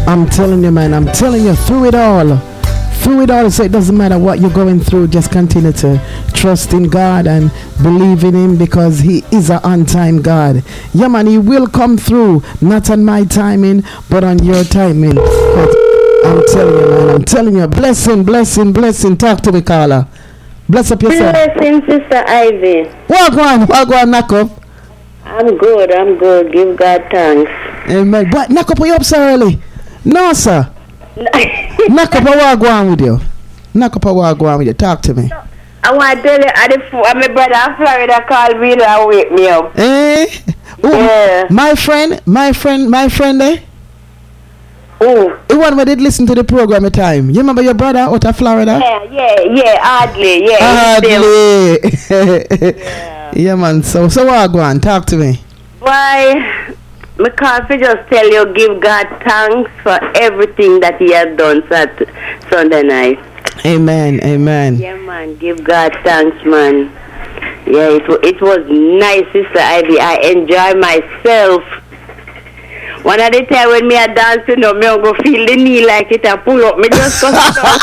I'm telling you, man. I'm telling you, through it all. Through it all, so it doesn't matter what you're going through. Just continue to trust in God and believe in Him, because He is an on-time God. Yeah, man, He will come through. Not on my timing, but on your timing. But I'm telling you, man. I'm telling you. Blessing, blessing, blessing. Talk to me, Carla. Bless up yourself. Blessing, Sister Ivy. Walk on, knock up. I'm good. Give God thanks. Amen. But knock up, are you up so early? No, sir. Knock up, I go on with you. Knock up, I go on with you. Talk to me. I want to tell you, my brother in Florida called me and wake me up. Eh? Ooh, Yeah. my friend, eh? Oh. The one who did listen to the program at time. You remember your brother out of Florida? Yeah, hardly, yeah. Hardly. Yeah, man. So what go on? Talk to me. Why, because I just tell you, give God thanks for everything that He has done Sunday night. Amen. Yeah, man, give God thanks, man. Yeah, it was nice, Sister Ivy. I enjoy myself. One of the time when me a dancing, me go feel the knee like it a pull up. Me just go down.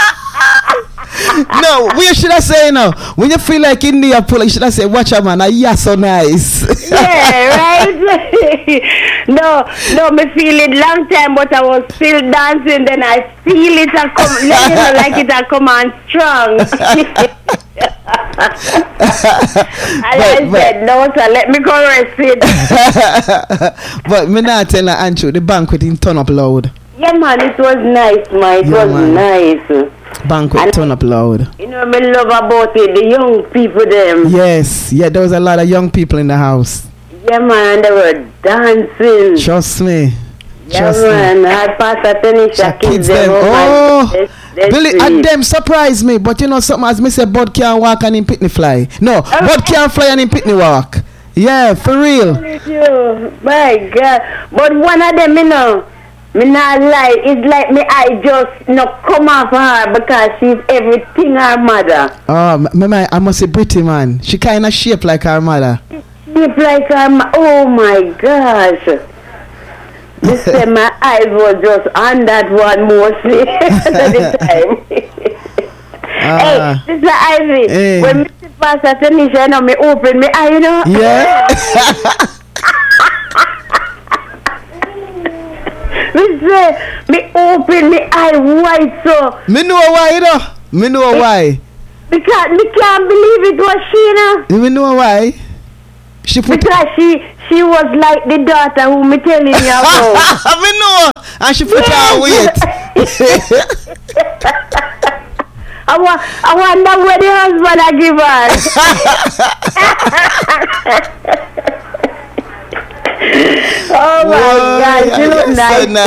No, we should have said no. When you feel like in the pull, you should have said, "Watch out, man! Yeah, so nice." Yeah, right. no, me feel it long time, but I was still dancing. Then I feel it a come, like it a come on strong. And I said, no, sir, let me go rest it. But me not tell her, Andrew, the banquet didn't turn up loud. Yeah, man, it was nice, man. It was nice. Banquet and turn up loud. You know, me love about it, the young people, them. Yes, yeah, there was a lot of young people in the house. Yeah, man, they were dancing. Trust me. Yeah, man, I passed a Tanisha kids them. Oh, Billy, and them surprised me. But you know something, as me say, Bud can't walk and him pitney fly. No, Bud can't fly and him pitney walk. Yeah, for real. My God. But one of them, you know, me not lie, it's like me I just not come off her because she's everything her mother. Oh, I must say pretty, man. She kind of shaped like her mother. Shaped like her mother. Oh my gosh. This time my eyes were just on that one mostly at the time. Hey, Sister Ivy, hey. when Mr. Pastor Tanisha, you know, me open my eye, you know? Yeah. Me open my eye wide so. Me know why, you know? Me know why. Because me can't believe it was she, you know? Me know why. Because she was like the daughter who me telling you about. Me know. And she put her weight. I wonder where the husband I give her. Oh my God, she look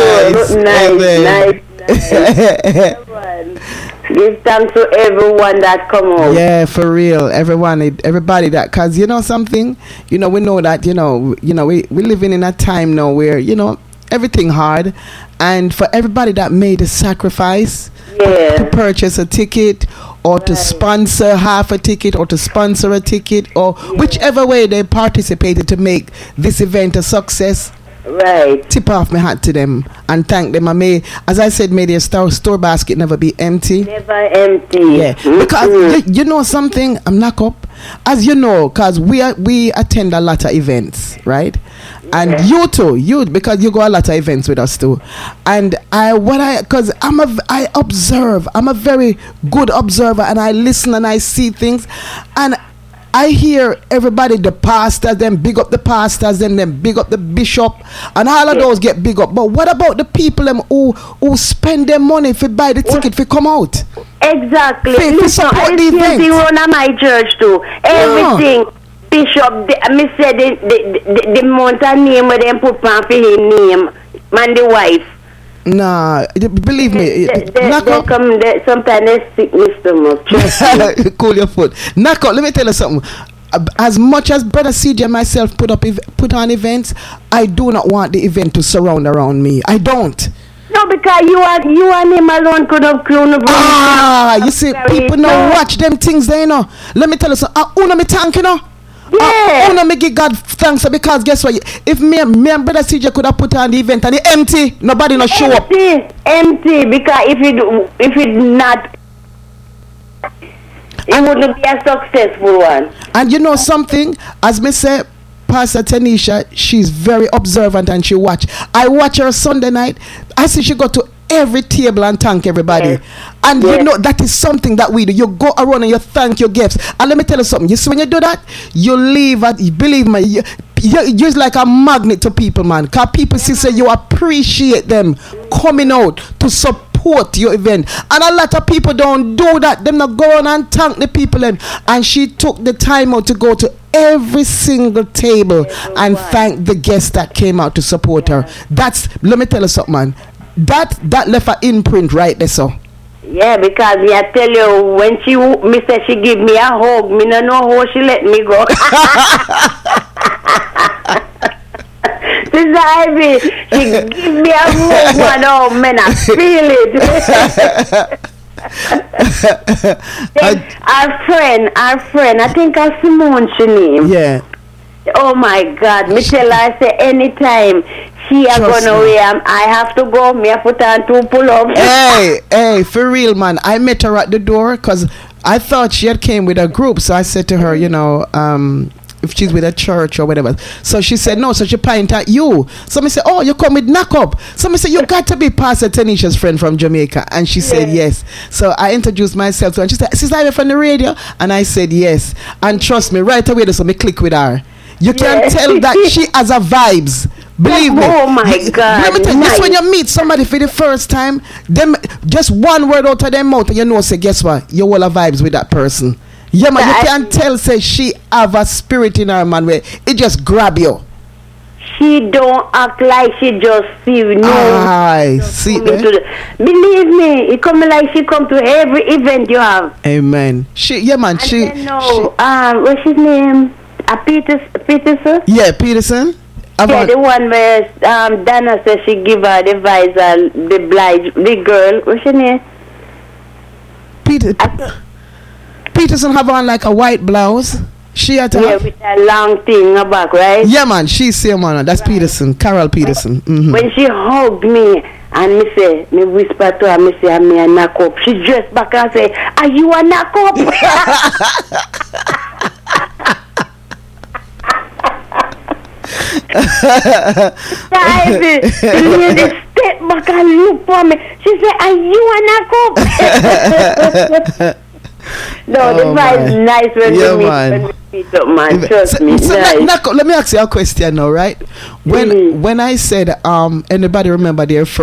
nice. Nice. Give thanks to everyone that come out. Yeah, for real. Everybody that, cause you know something, you know, we know that, you know, we living in a time now where, you know, everything hard, and for everybody that made a sacrifice to purchase a ticket or to sponsor half a ticket or to sponsor a ticket or whichever way they participated to make this event a success. Right. Tip off my hat to them and thank them. As I said, may their store basket never be empty. Never empty. Yeah. Because you know something, I'm knock up. As you know, because we attend a lot of events, right? And you too, because you go a lot of events with us too. And because I observe, I'm a very good observer, and I listen and I see things, and I hear everybody, the pastors, them big up the pastors, them big up the bishop, and all of those get big up. But what about the people them who spend their money to buy the ticket to come out? Exactly. Listen, I see the run of my church too. Everything. Bishop, me said the amount of name where them put on for his name, man, the wife. Nah, believe me. Sometimes they sick me stomach. Cool your foot. Knock out. Let me tell you something. As much as Brother CJ and myself put on events, I do not want the event to surround around me. I don't. No, because you and him alone could have grown up. You see, people now watch them things there, you know. Let me tell you something. Me tank, you know. Yeah. I want to give God thanks because guess what? If me and brother CJ could have put on the event and it empty, nobody no show up. Empty because if it not, it wouldn't be a successful one. And you know something, as me say, Pastor Tanisha, she's very observant and she watch. I watch her Sunday night. I see she go to every table and thank everybody. Yes. And you know that is something that we do. You go around and you thank your gifts. And let me tell you something. You see, when you do that, you leave. Believe me, you're just like a magnet to people, man. Because people see say you appreciate them coming out to support your event. And a lot of people don't do that. Them not go on and thank the people. And she took the time out to go to every single table and thank the guests that came out to support her. That's, let me tell you something, man. That left an imprint right there, so. Yeah, because me I tell you, when me say she give me a hug, me no know how she let me go. Sister Ivy, she give me a hug, man, oh man, I feel it. Our friend, I think I Simone she name. Yeah. Oh my God, me tell her, I say anytime she are gonna away, I have to go, me I put on 2 pull-ups. Hey, for real, man. I met her at the door because I thought she had came with a group. So I said to her, you know, if she's with a church or whatever. So she said no, so she point at you. So me say, oh, you come with knock up. So me say, you got to be Pastor Tanisha's friend from Jamaica. And she said yes. So I introduced myself to her and she said, Sister Ivy from the radio? And I said yes. And trust me, right away, so me click with her. You can tell that she has a vibes. Believe me. Oh my God. Let me tell you, this when you meet somebody for the first time, them just one word out of their mouth and you know, say, guess what? You all have vibes with that person. Yeah, man, you can tell, say, she have a spirit in her, man, where it just grab you. She don't act like she just see no. I see. Believe me, it come like she come to every event you have. Amen. She, what's his name? Peterson? Yeah, Peterson. Yeah, the one where Dana says she give her the visor, the girl. What's her name? Peterson have on like a white blouse. She had to with a long thing back, right? Yeah, man. She's same one. That's right. Peterson, Carol Peterson. Mm-hmm. When she hugged me and me whisper to her, me say, I'm a knock up. She dressed back and say, are you a knock up? The lady step back and look for me. She said, are you a knock up? No, the vibe is nice when we meet up, man. Trust me. So nice. let me ask you a question now, right? When I said, anybody remember their first